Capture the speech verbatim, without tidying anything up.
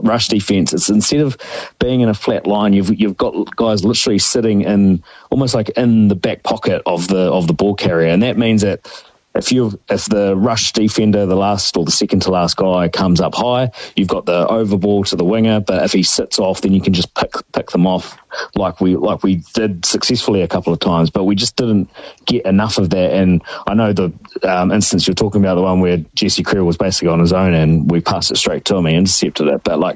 rush defense, it's instead of being in a flat line, you've you've got guys literally sitting in almost like in the back pocket of the of the ball carrier, and that means that if you if the rush defender, the last or the second to last guy, comes up high, you've got the over ball to the winger. But if he sits off, then you can just pick pick them off like we like we did successfully a couple of times. But we just didn't get enough of that. And I know the um, instance you're talking about, the one where Jesse Creel was basically on his own and we passed it straight to him, he intercepted it. But like